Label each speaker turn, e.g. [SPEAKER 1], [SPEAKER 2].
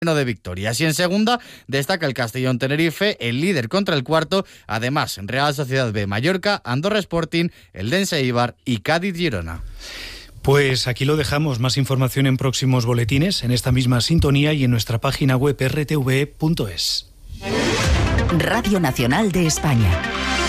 [SPEAKER 1] de victorias. Y en segunda destaca el Castellón Tenerife, el líder contra el cuarto. Además, Real Sociedad B Mallorca, Andorra Sporting, Eldense Eibar y Cádiz Girona.
[SPEAKER 2] Pues aquí lo dejamos. Más información en próximos boletines, en esta misma sintonía y en nuestra página web rtv.es.
[SPEAKER 3] Radio Nacional de España.